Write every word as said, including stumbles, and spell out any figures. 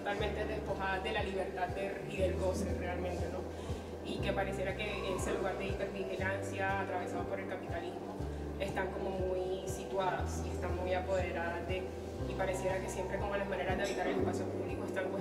totalmente despojadas de la libertad de, y del goce realmente, ¿no? Y que pareciera que en ese lugar de hipervigilancia atravesado por el capitalismo están como muy situadas y están muy apoderadas de, y pareciera que siempre como las maneras de habitar el espacio público están cuestionadas.